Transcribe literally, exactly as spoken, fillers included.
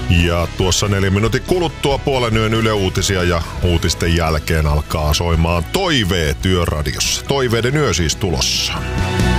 Ja tuossa neljän minuutin kuluttua puolen yön Yle Uutisia ja uutisten jälkeen alkaa soimaan Toiveet Yöradiossa. Toiveiden yö siis tulossa.